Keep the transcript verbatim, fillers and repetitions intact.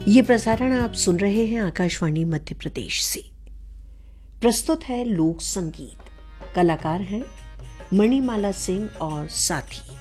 ये प्रसारण आप सुन रहे हैं आकाशवाणी मध्य प्रदेश से। प्रस्तुत है लोक संगीत। कलाकार हैं मणिमाला सिंह और साथी।